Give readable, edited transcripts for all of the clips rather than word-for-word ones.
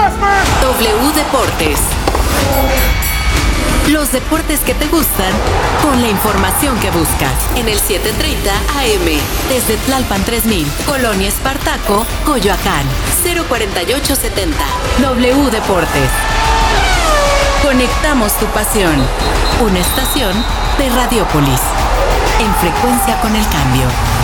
W Deportes. Los deportes que te gustan, con la información que buscas. En el 730 AM, desde Tlalpan 3000, Colonia Espartaco, Coyoacán, 04870. W Deportes. Conectamos tu pasión. Una estación de Radiopolis. En frecuencia con el cambio.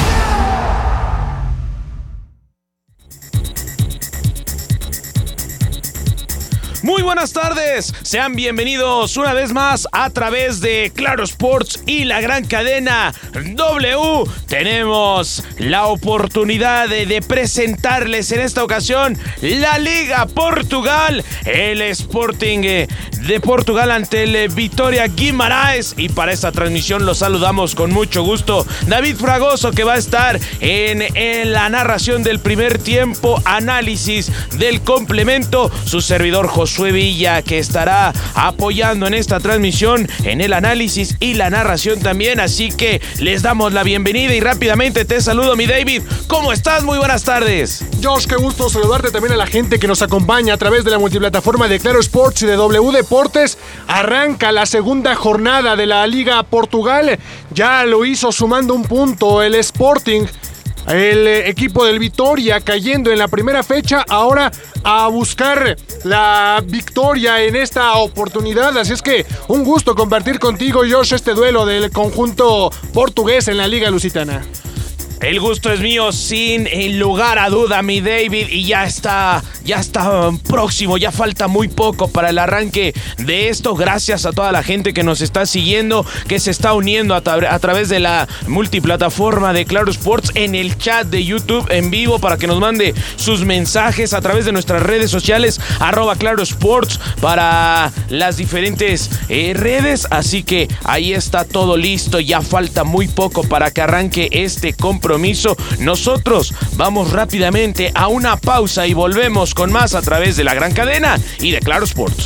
Muy buenas tardes, sean bienvenidos una vez más a través de Claro Sports y la gran cadena W. Tenemos la oportunidad de presentarles en esta ocasión la Liga Portugal, el Sporting de Portugal ante el Vitória Guimarães, y para esta transmisión los saludamos con mucho gusto. David Fragoso, que va a estar en la narración del primer tiempo, análisis del complemento, su servidor Josué Villa, que estará apoyando en esta transmisión en el análisis y la narración también, así que les damos la bienvenida y rápidamente te saludo, mi David. ¿Cómo estás? Muy buenas tardes. Josh, qué gusto saludarte también a la gente que nos acompaña a través de la multiplataforma de Claro Sports y de W Deportes. Arranca la segunda jornada de la Liga Portugal, ya lo hizo sumando un punto el Sporting. El equipo del Vitória cayendo en la primera fecha, ahora a buscar la victoria en esta oportunidad. Así es que un gusto compartir contigo, Josh, este duelo del conjunto portugués en la Liga Lusitana. El gusto es mío, sin lugar a duda, mi David, y ya está próximo, ya falta muy poco para el arranque de esto. Gracias a toda la gente que nos está siguiendo, que se está uniendo a través de la multiplataforma de Claro Sports, en el chat de YouTube en vivo, para que nos mande sus mensajes a través de nuestras redes sociales, @Claro Sports, para las diferentes redes. Así que ahí está todo listo, ya falta muy poco para que arranque este compromiso. Nosotros vamos rápidamente a una pausa y volvemos con más a través de la gran cadena y de Claro Sports.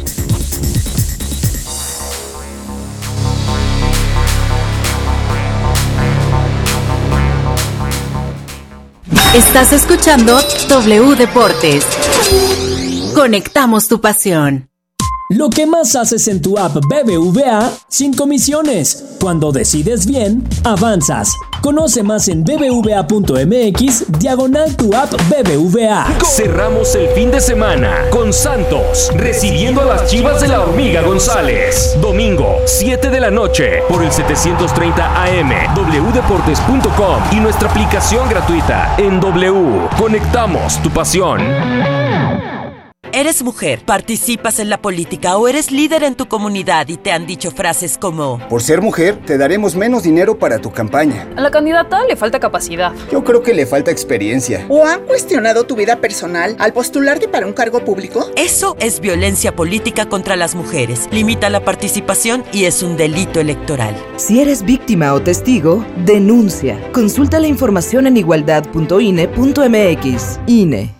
Estás escuchando W Deportes. Conectamos tu pasión. Lo que más haces en tu app BBVA sin comisiones. Cuando decides bien, avanzas. Conoce más en bbva.mx/tu app BBVA. Cerramos el fin de semana con Santos recibiendo a las Chivas de la Hormiga González. Domingo, 7 de la noche, por el 730 AM, wdeportes.com y nuestra aplicación gratuita en W. Conectamos tu pasión. ¿Eres mujer, participas en la política o eres líder en tu comunidad y te han dicho frases como: por ser mujer, te daremos menos dinero para tu campaña? A la candidata le falta capacidad. Yo creo que le falta experiencia. ¿O han cuestionado tu vida personal al postularte para un cargo público? Eso es violencia política contra las mujeres. Limita la participación y es un delito electoral. Si eres víctima o testigo, denuncia. Consulta la información en igualdad.ine.mx. INE.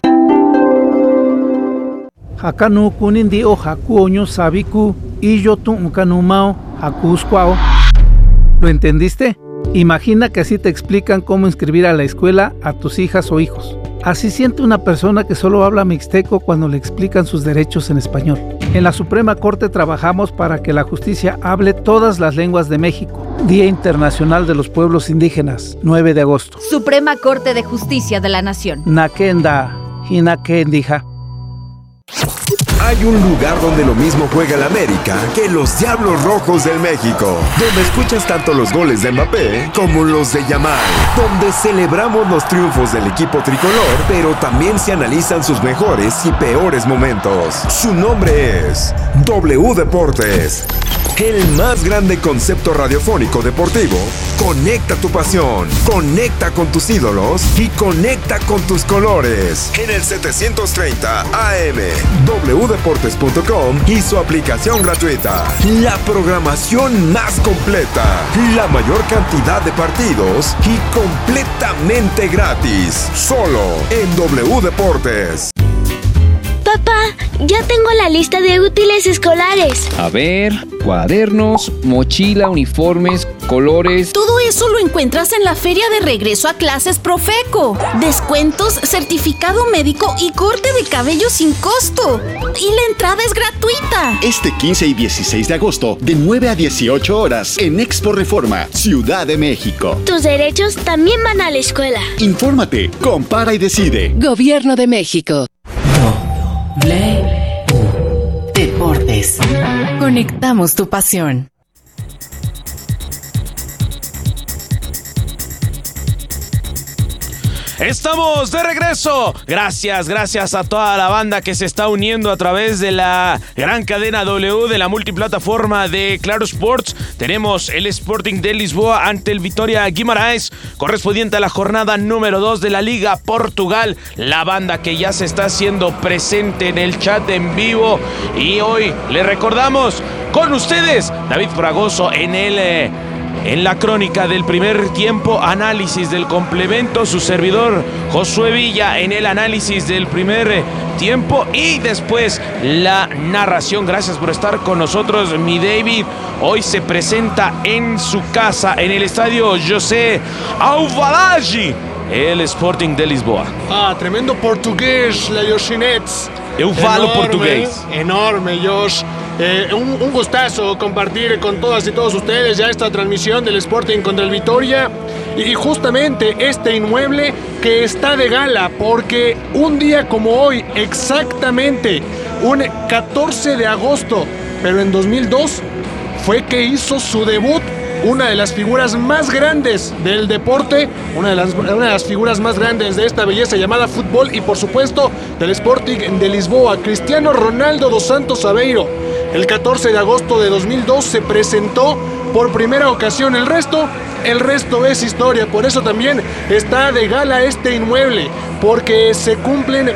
Hakanu kunindi o hakuoño sabiku y yo tu kanumao hakusquao. ¿Lo entendiste? Imagina que así te explican cómo inscribir a la escuela a tus hijas o hijos. Así siente una persona que solo habla mixteco cuando le explican sus derechos en español. En la Suprema Corte trabajamos para que la justicia hable todas las lenguas de México. Día Internacional de los Pueblos Indígenas, 9 de agosto. Suprema Corte de Justicia de la Nación. Nakenda, hinakendija. Hay un lugar donde lo mismo juega el América que los Diablos Rojos del México, donde escuchas tanto los goles de Mbappé como los de Yamal, donde celebramos los triunfos del equipo tricolor, pero también se analizan sus mejores y peores momentos. Su nombre es W Deportes. El más grande concepto radiofónico deportivo. Conecta tu pasión, conecta con tus ídolos y conecta con tus colores. En el 730 AM, wdeportes.com y su aplicación gratuita. La programación más completa, la mayor cantidad de partidos y completamente gratis. Solo en W Deportes. Papá, Ya tengo la lista de útiles escolares. A ver, cuadernos, mochila, uniformes, colores. Todo eso lo encuentras en la feria de regreso a clases Profeco. Descuentos, certificado médico y corte de cabello sin costo. Y la entrada es gratuita. Este 15 y 16 de agosto, de 9 a 18 horas, en Expo Reforma, Ciudad de México. Tus derechos también van a la escuela. Infórmate, compara y decide. Gobierno de México. Deportes. Conectamos tu pasión. Estamos de regreso. Gracias a toda la banda que se está uniendo a través de la gran cadena W de la multiplataforma de Claro Sports. Tenemos el Sporting de Lisboa ante el Vitória Guimarães, correspondiente a la jornada número 2 de la Liga Portugal. La banda que ya se está haciendo presente en el chat en vivo. Y hoy le recordamos con ustedes David Fragoso en la crónica del primer tiempo, análisis del complemento, su servidor Josué Villa en el análisis del primer tiempo y después la narración. Gracias por estar con nosotros, mi David. Hoy se presenta en su casa, en el estadio José Alvalade, el Sporting de Lisboa. Tremendo portugués, la Yoshinets. Eu falo portugués. Enorme, Josh. Un gustazo compartir con todas y todos ustedes ya esta transmisión del Sporting contra el Vitória. Y justamente este inmueble que está de gala, porque un día como hoy, exactamente, un 14 de agosto, pero en 2002, fue que hizo su debut una de las figuras más grandes del deporte, una de las figuras más grandes de esta belleza llamada fútbol y por supuesto del Sporting de Lisboa, Cristiano Ronaldo dos Santos Aveiro. El 14 de agosto de 2002 se presentó por primera ocasión. El resto es historia. Por eso también está de gala este inmueble, porque se cumplen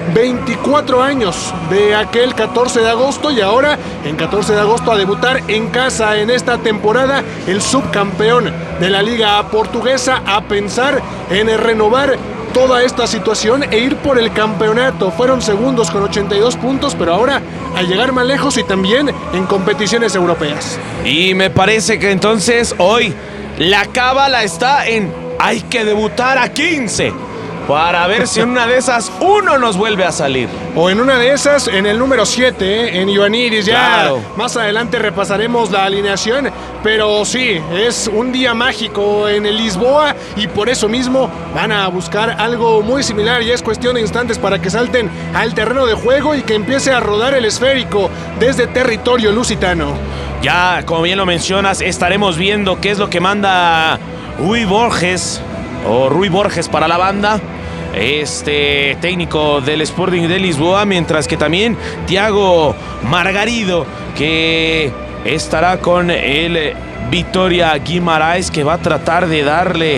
24 años de aquel 14 de agosto y ahora en 14 de agosto a debutar en casa en esta temporada el subcampeón de la Liga Portuguesa, a pensar en renovar toda esta situación e ir por el campeonato. Fueron segundos con 82 puntos, pero ahora a llegar más lejos y también en competiciones europeas. Y me parece que entonces hoy la cábala está en hay que debutar a 15 para ver si en una de esas uno nos vuelve a salir. O en una de esas, en el número 7, en Ioannidis. Ya claro. Más adelante repasaremos la alineación, pero sí, es un día mágico en el Lisboa y por eso mismo van a buscar algo muy similar y es cuestión de instantes para que salten al terreno de juego y que empiece a rodar el esférico desde territorio lusitano. Ya, como bien lo mencionas, estaremos viendo qué es lo que manda Rui Borges para la banda, técnico del Sporting de Lisboa, mientras que también Thiago Margarido, que estará con el Vitória Guimarães, que va a tratar de darle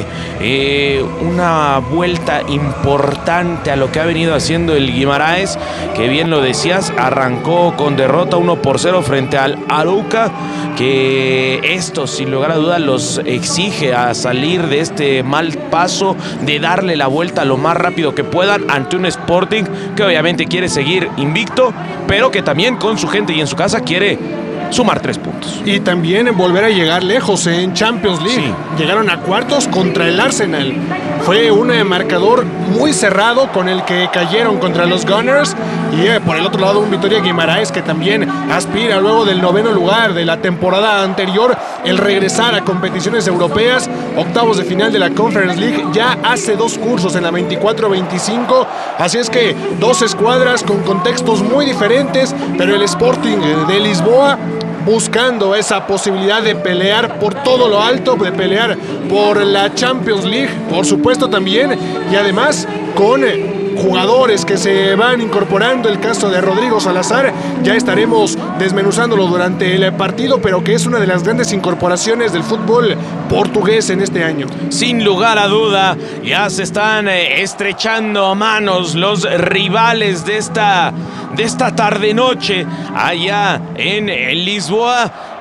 una vuelta importante a lo que ha venido haciendo el Guimarães, que bien lo decías, arrancó con derrota 1-0 frente al Arouca, que esto sin lugar a dudas los exige a salir de este mal paso, de darle la vuelta lo más rápido que puedan ante un Sporting que obviamente quiere seguir invicto, pero que también con su gente y en su casa quiere sumar 3 puntos. Y también volver a llegar lejos en Champions League. Sí. Llegaron a cuartos contra el Arsenal. Fue un marcador muy cerrado con el que cayeron contra los Gunners. Y por el otro lado un Vitória Guimarães que también aspira luego del 9º lugar de la temporada anterior el regresar a competiciones europeas. Octavos de final de la Conference League. Ya hace 2 cursos en la 24-25. Así es que 2 escuadras con contextos muy diferentes. Pero el Sporting de Lisboa buscando esa posibilidad de pelear por todo lo alto, de pelear por la Champions League, por supuesto también, y además con jugadores que se van incorporando, el caso de Rodrigo Salazar, ya estaremos desmenuzándolo durante el partido, pero que es una de las grandes incorporaciones del fútbol portugués en este año. Sin lugar a duda, ya se están estrechando manos los rivales de esta tarde-noche allá en Lisboa.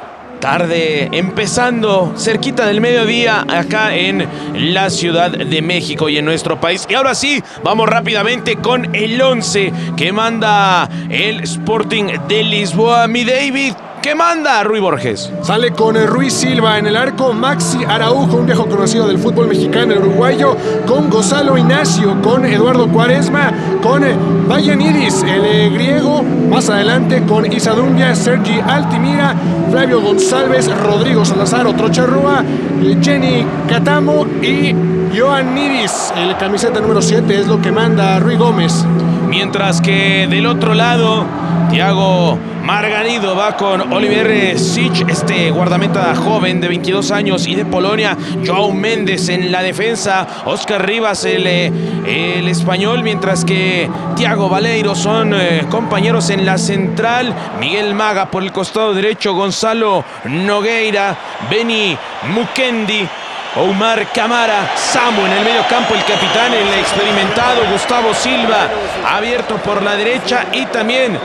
tarde empezando cerquita del mediodía acá en la Ciudad de México y en nuestro país. Y ahora sí, vamos rápidamente con el 11 que manda el Sporting de Lisboa. Mi David, ¿qué manda Rui Borges? Sale con Ruiz Silva en el arco, Maxi Araujo, un viejo conocido del fútbol mexicano, el uruguayo, con Gonzalo Ignacio, con Eduardo Quaresma, con Vayanidis, el griego, más adelante con Isadumbia, Sergi Altimira, Flavio González, Rodrigo Salazar, otro charrúa, Jenny Catamo y Ioannidis, el camiseta número 7 es lo que manda Rui Gómez. Mientras que del otro lado, Thiago Marganido va con Oliver Sich, este guardameta joven de 22 años y de Polonia. Joao Méndez en la defensa, Oscar Rivas el español, mientras que Thiago Baleiro son compañeros en la central. Miguel Maga por el costado derecho, Gonzalo Nogueira, Beni Mukendi, Omar Camara, Samu en el medio campo, el capitán, el experimentado Gustavo Silva, abierto por la derecha, y también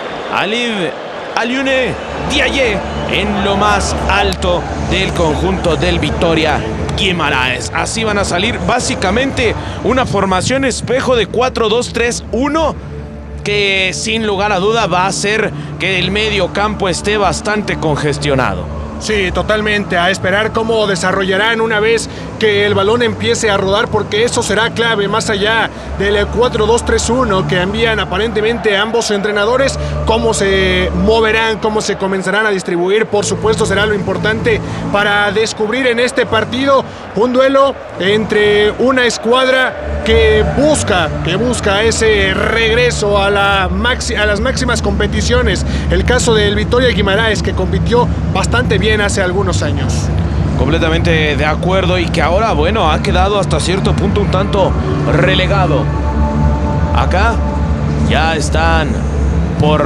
Aliune Diaye en lo más alto del conjunto del Vitória Guimaraes. Así van a salir básicamente una formación espejo de 4-2-3-1 que sin lugar a duda va a hacer que el medio campo esté bastante congestionado. Sí, totalmente. A esperar cómo desarrollarán una vez que el balón empiece a rodar, porque eso será clave más allá del 4-2-3-1 que envían aparentemente ambos entrenadores. Cómo se moverán, cómo se comenzarán a distribuir, por supuesto será lo importante para descubrir en este partido un duelo entre una escuadra que busca ese regreso a las máximas competiciones. El caso del Vitória Guimaraes, que compitió bastante bien hace algunos años. Completamente de acuerdo, y que ahora, bueno, ha quedado hasta cierto punto un tanto relegado. Acá ya están por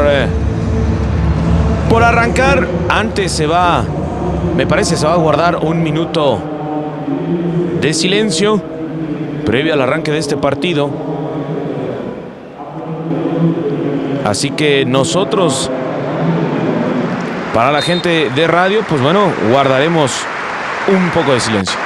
arrancar. Antes me parece se va a guardar un minuto de silencio previo al arranque de este partido. Así que nosotros, para la gente de radio, pues bueno, guardaremos un poco de silencio.